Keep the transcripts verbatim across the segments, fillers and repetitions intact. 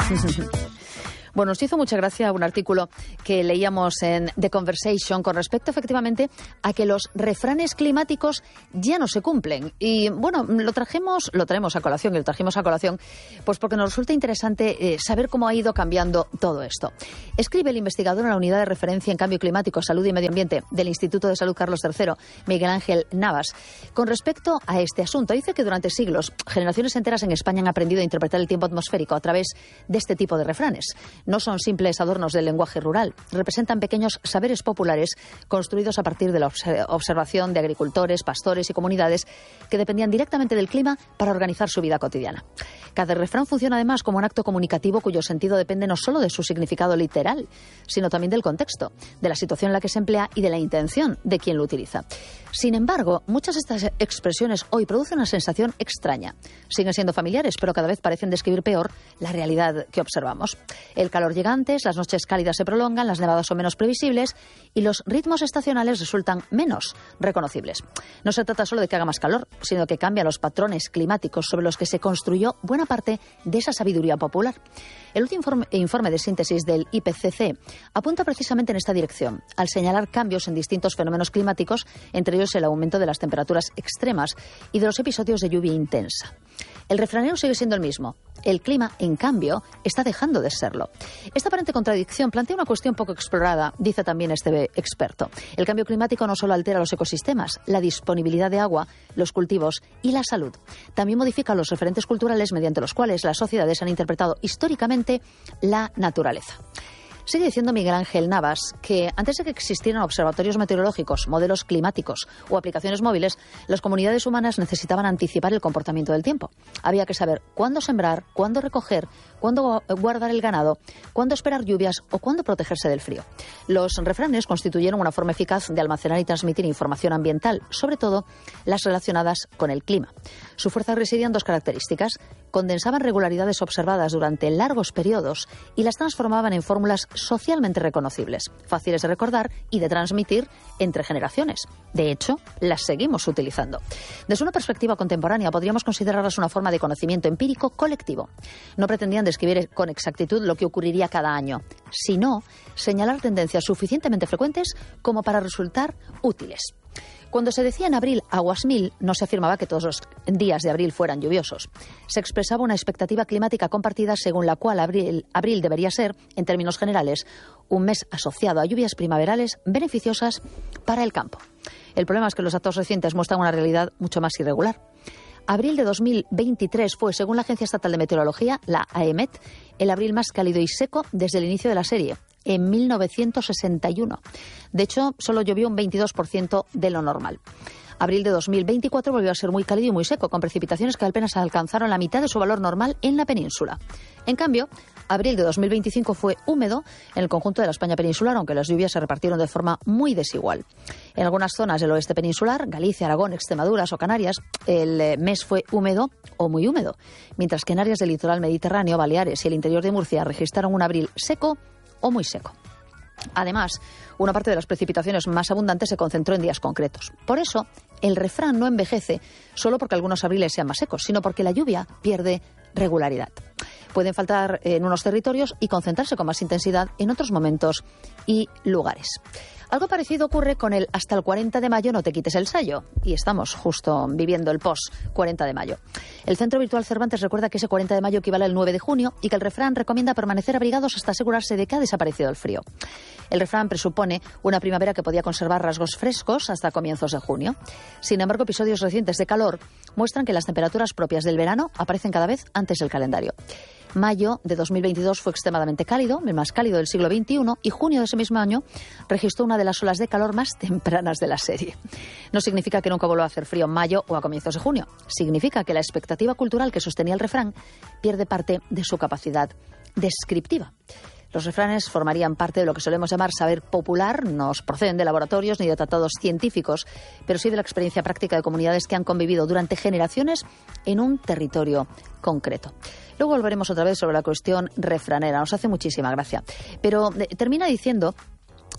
Bueno, nos hizo mucha gracia un artículo que leíamos en The Conversation con respecto efectivamente a que los refranes climáticos ya no se cumplen. Y bueno, lo trajimos, lo traemos a colación y lo trajimos a colación pues porque nos resulta interesante eh, saber cómo ha ido cambiando todo esto. Escribe el investigador en la Unidad de Referencia en Cambio Climático, Salud y Medio Ambiente del Instituto de Salud Carlos tercero, Miguel Ángel Navas, con respecto a este asunto. Dice que durante siglos generaciones enteras en España han aprendido a interpretar el tiempo atmosférico a través de este tipo de refranes. No son simples adornos del lenguaje rural, representan pequeños saberes populares construidos a partir de la observación de agricultores, pastores y comunidades que dependían directamente del clima para organizar su vida cotidiana. Cada refrán funciona además como un acto comunicativo cuyo sentido depende no solo de su significado literal, sino también del contexto, de la situación en la que se emplea y de la intención de quien lo utiliza. Sin embargo, muchas de estas expresiones hoy producen una sensación extraña. Siguen siendo familiares, pero cada vez parecen describir peor la realidad que observamos. El calor llega antes, las noches cálidas se prolongan, las nevadas son menos previsibles y los ritmos estacionales resultan menos reconocibles. No se trata solo de que haga más calor, sino que cambian los patrones climáticos sobre los que se construyó buena parte de esa sabiduría popular. El último informe, informe de síntesis del I P C C apunta precisamente en esta dirección, al señalar cambios en distintos fenómenos climáticos, entre ellos el aumento de las temperaturas extremas y de los episodios de lluvia intensa. El refranero sigue siendo el mismo. El clima, en cambio, está dejando de serlo. Esta aparente contradicción plantea una cuestión poco explorada, dice también este experto. El cambio climático no solo altera los ecosistemas, la disponibilidad de agua, los cultivos y la salud. También modifica los referentes culturales mediante los cuales las sociedades han interpretado históricamente la naturaleza. Sigue diciendo Miguel Ángel Navas que antes de que existieran observatorios meteorológicos, modelos climáticos o aplicaciones móviles, las comunidades humanas necesitaban anticipar el comportamiento del tiempo. Había que saber cuándo sembrar, cuándo recoger, cuándo guardar el ganado, cuándo esperar lluvias o cuándo protegerse del frío. Los refranes constituyeron una forma eficaz de almacenar y transmitir información ambiental, sobre todo las relacionadas con el clima. Su fuerza residía en dos características: condensaban regularidades observadas durante largos periodos y las transformaban en fórmulas socialmente reconocibles, fáciles de recordar y de transmitir entre generaciones. De hecho, las seguimos utilizando. Desde una perspectiva contemporánea, podríamos considerarlas una forma de conocimiento empírico colectivo. No pretendían describir con exactitud lo que ocurriría cada año, sino señalar tendencias suficientemente frecuentes como para resultar útiles. Cuando se decía en abril aguas mil, no se afirmaba que todos los días de abril fueran lluviosos. Se expresaba una expectativa climática compartida según la cual abril, abril debería ser, en términos generales, un mes asociado a lluvias primaverales beneficiosas para el campo. El problema es que los datos recientes muestran una realidad mucho más irregular. Abril de dos mil veintitrés fue, según la Agencia Estatal de Meteorología, la AEMET, el abril más cálido y seco desde el inicio de la serie, en mil novecientos sesenta y uno. De hecho, solo llovió un veintidós por ciento de lo normal. Abril de dos mil veinticuatro volvió a ser muy cálido y muy seco, con precipitaciones que apenas alcanzaron la mitad de su valor normal en la península. En cambio, abril de dos mil veinticinco fue húmedo en el conjunto de la España peninsular, aunque las lluvias se repartieron de forma muy desigual. En algunas zonas del oeste peninsular, Galicia, Aragón, Extremadura o Canarias, el mes fue húmedo o muy húmedo, mientras que en áreas del litoral mediterráneo, Baleares y el interior de Murcia registraron un abril seco o muy seco. Además, una parte de las precipitaciones más abundantes se concentró en días concretos. Por eso, el refrán no envejece solo porque algunos abriles sean más secos, sino porque la lluvia pierde regularidad. Pueden faltar en unos territorios y concentrarse con más intensidad en otros momentos y lugares. Algo parecido ocurre con el hasta el cuarenta de mayo no te quites el sayo. Y estamos justo viviendo el post cuarenta de mayo. El Centro Virtual Cervantes recuerda que ese cuarenta de mayo equivale al nueve de junio y que el refrán recomienda permanecer abrigados hasta asegurarse de que ha desaparecido el frío. El refrán presupone una primavera que podía conservar rasgos frescos hasta comienzos de junio. Sin embargo, episodios recientes de calor muestran que las temperaturas propias del verano aparecen cada vez antes del calendario. Mayo de dos mil veintidós fue extremadamente cálido, el más cálido del siglo veintiuno, y junio de ese mismo año registró una de las olas de calor más tempranas de la serie. No significa que nunca vuelva a hacer frío en mayo o a comienzos de junio. Significa que la expectativa cultural que sostenía el refrán pierde parte de su capacidad descriptiva. Los refranes formarían parte de lo que solemos llamar saber popular, no proceden de laboratorios ni de tratados científicos, pero sí de la experiencia práctica de comunidades que han convivido durante generaciones en un territorio concreto. Luego volveremos otra vez sobre la cuestión refranera, nos hace muchísima gracia. Pero eh, termina diciendo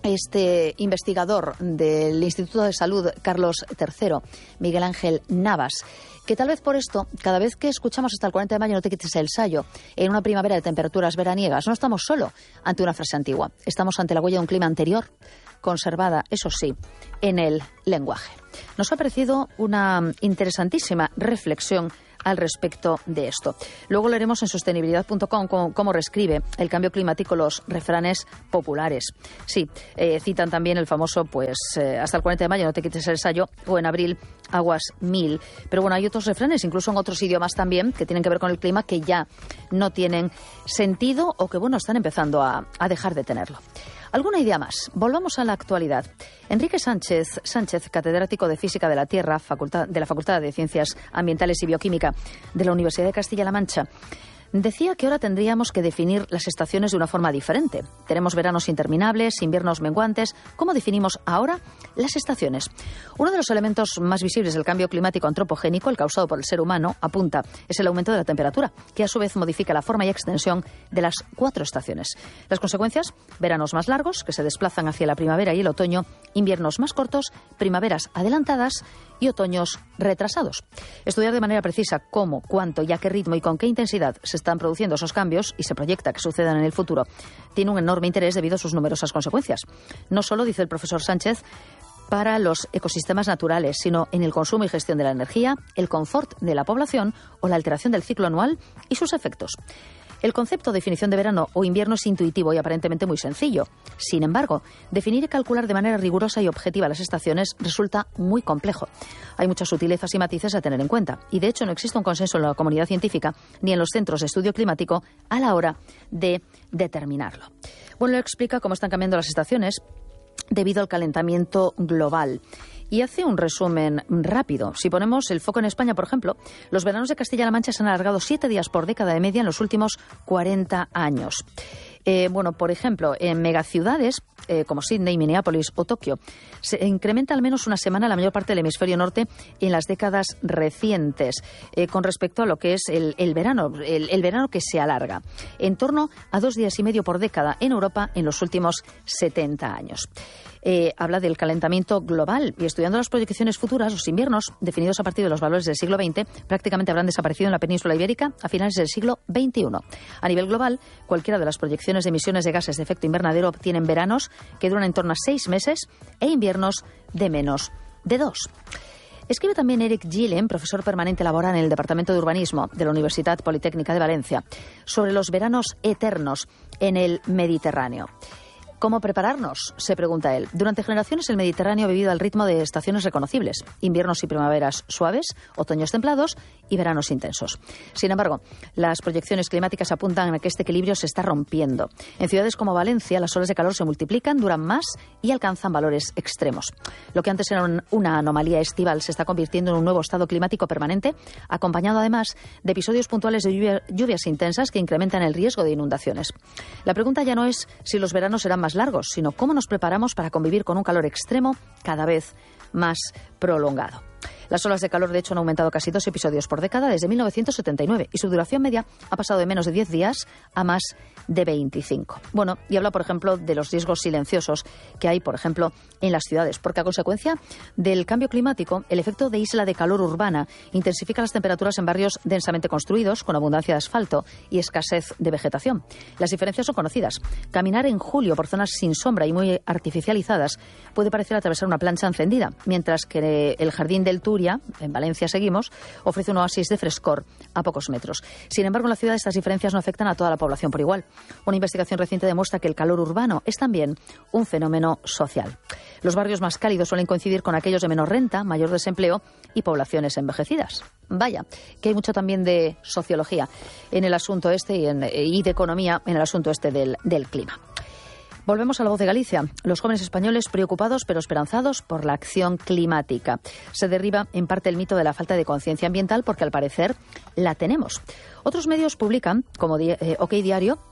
este investigador del Instituto de Salud Carlos tercero, Miguel Ángel Navas, que tal vez por esto, cada vez que escuchamos hasta el cuarenta de mayo no te quites el sayo, en una primavera de temperaturas veraniegas, no estamos solo ante una frase antigua, estamos ante la huella de un clima anterior, conservada, eso sí, en el lenguaje. Nos ha parecido una interesantísima reflexión al respecto de esto. Luego leeremos en sostenibilidad punto com cómo, cómo reescribe el cambio climático los refranes populares. Sí, eh, citan también el famoso, pues, eh, hasta el cuarenta de mayo no te quites el sayo, o en abril aguas mil. Pero bueno, hay otros refranes, incluso en otros idiomas también, que tienen que ver con el clima, que ya no tienen sentido o que, bueno, están empezando a, a dejar de tenerlo. ¿Alguna idea más? Volvamos a la actualidad. Enrique Sánchez, Sánchez, catedrático de Física de la Tierra, facultad, de la Facultad de Ciencias Ambientales y Bioquímica de la Universidad de Castilla-La Mancha, decía que ahora tendríamos que definir las estaciones de una forma diferente. Tenemos veranos interminables, inviernos menguantes. ¿Cómo definimos ahora las estaciones? Uno de los elementos más visibles del cambio climático antropogénico, el causado por el ser humano, apunta, es el aumento de la temperatura, que a su vez modifica la forma y extensión de las cuatro estaciones. Las consecuencias, veranos más largos, que se desplazan hacia la primavera y el otoño, inviernos más cortos, primaveras adelantadas y otoños retrasados. Estudiar de manera precisa cómo, cuánto y a qué ritmo y con qué intensidad se están produciendo esos cambios y se proyecta que sucedan en el futuro tiene un enorme interés debido a sus numerosas consecuencias. No solo, dice el profesor Sánchez, para los ecosistemas naturales, sino en el consumo y gestión de la energía, el confort de la población o la alteración del ciclo anual y sus efectos. El concepto de definición de verano o invierno es intuitivo y aparentemente muy sencillo. Sin embargo, definir y calcular de manera rigurosa y objetiva las estaciones resulta muy complejo. Hay muchas sutilezas y matices a tener en cuenta. Y de hecho no existe un consenso en la comunidad científica ni en los centros de estudio climático a la hora de determinarlo. Bueno, explica cómo están cambiando las estaciones debido al calentamiento global. Y hace un resumen rápido. Si ponemos el foco en España, por ejemplo, los veranos de Castilla-La Mancha se han alargado siete días por década de media en los últimos cuarenta años. Eh, bueno, por ejemplo, en megaciudades eh, como Sydney, Minneapolis o Tokio, se incrementa al menos una semana la mayor parte del hemisferio norte en las décadas recientes, eh, con respecto a lo que es el, el verano, el, el verano que se alarga, en torno a dos días y medio por década en Europa en los últimos setenta años. Eh, habla del calentamiento global y estudiando las proyecciones futuras, los inviernos, definidos a partir de los valores del siglo veinte, prácticamente habrán desaparecido en la península ibérica a finales del siglo veintiuno. A nivel global, cualquiera de las proyecciones de emisiones de gases de efecto invernadero obtienen veranos que duran en torno a seis meses e inviernos de menos de dos. Escribe también Eric Gillen, profesor permanente laboral en el Departamento de Urbanismo de la Universidad Politécnica de Valencia, sobre los veranos eternos en el Mediterráneo. ¿Cómo prepararnos?, se pregunta él. Durante generaciones el Mediterráneo ha vivido al ritmo de estaciones reconocibles, inviernos y primaveras suaves, otoños templados y veranos intensos. Sin embargo, las proyecciones climáticas apuntan a que este equilibrio se está rompiendo. En ciudades como Valencia, las olas de calor se multiplican, duran más y alcanzan valores extremos. Lo que antes era un, una anomalía estival se está convirtiendo en un nuevo estado climático permanente, acompañado además de episodios puntuales de lluvia, lluvias intensas que incrementan el riesgo de inundaciones. La pregunta ya no es si los veranos serán más largos, sino cómo nos preparamos para convivir con un calor extremo cada vez más prolongado. Las olas de calor, de hecho, han aumentado casi dos episodios por década desde mil novecientos setenta y nueve y su duración media ha pasado de menos de diez días a más de veinticinco. Bueno, y habla, por ejemplo, de los riesgos silenciosos que hay, por ejemplo, en las ciudades, porque a consecuencia del cambio climático, el efecto de isla de calor urbana intensifica las temperaturas en barrios densamente construidos, con abundancia de asfalto y escasez de vegetación. Las diferencias son conocidas. Caminar en julio por zonas sin sombra y muy artificializadas puede parecer atravesar una plancha encendida, mientras que el Jardín del Turia, en Valencia seguimos, ofrece un oasis de frescor a pocos metros. Sin embargo, en la ciudad estas diferencias no afectan a toda la población por igual. Una investigación reciente demuestra que el calor urbano es también un fenómeno social. Los barrios más cálidos suelen coincidir con aquellos de menor renta, mayor desempleo y poblaciones envejecidas. Vaya, que hay mucho también de sociología en el asunto este y, en, y de economía en el asunto este del, del clima. Volvemos a La Voz de Galicia. Los jóvenes españoles preocupados pero esperanzados por la acción climática. Se derriba en parte el mito de la falta de conciencia ambiental porque al parecer la tenemos. Otros medios publican, como eh, OK Diario,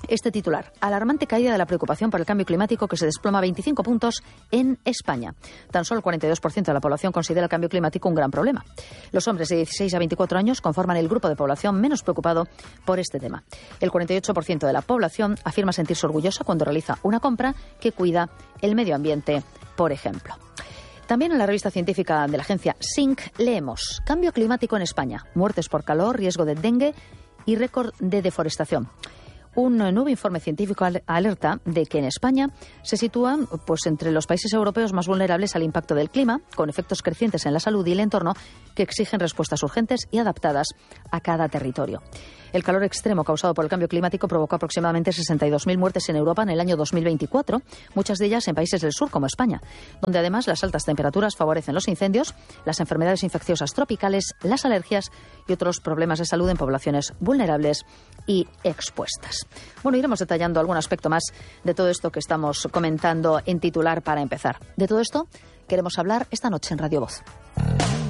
Este titular: alarmante caída de la preocupación por el cambio climático, que se desploma veinticinco puntos en España. Tan solo el cuarenta y dos por ciento de la población considera el cambio climático un gran problema. Los hombres de dieciséis a veinticuatro años conforman el grupo de población menos preocupado por este tema. El cuarenta y ocho por ciento de la población afirma sentirse orgullosa cuando realiza una compra que cuida el medio ambiente, por ejemplo. También en la revista científica de la agencia S I N C leemos: cambio climático en España, muertes por calor, riesgo de dengue y récord de deforestación. Un nuevo informe científico alerta de que en España se sitúan pues, entre los países europeos más vulnerables al impacto del clima, con efectos crecientes en la salud y el entorno que exigen respuestas urgentes y adaptadas a cada territorio. El calor extremo causado por el cambio climático provocó aproximadamente sesenta y dos mil muertes en Europa en el año dos mil veinticuatro, muchas de ellas en países del sur como España, donde además las altas temperaturas favorecen los incendios, las enfermedades infecciosas tropicales, las alergias y otros problemas de salud en poblaciones vulnerables y expuestas. Bueno, iremos detallando algún aspecto más de todo esto que estamos comentando en titular para empezar. De todo esto queremos hablar esta noche en Radio Voz.